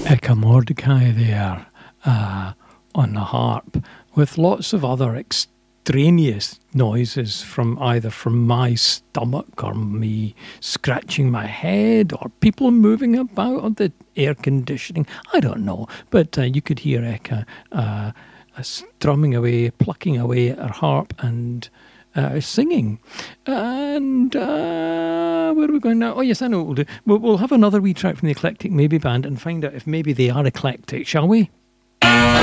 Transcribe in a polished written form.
Eka Mordecai there on the harp with lots of other extraneous noises from either from my stomach or me scratching my head or people moving about or the air conditioning. I don't know, but you could hear Eka strumming away, plucking away at her harp and singing. And where are we going now? Oh, yes, I know what we'll do. We'll have another wee track from the Eclectic Maybe Band and find out if maybe they are eclectic, shall we?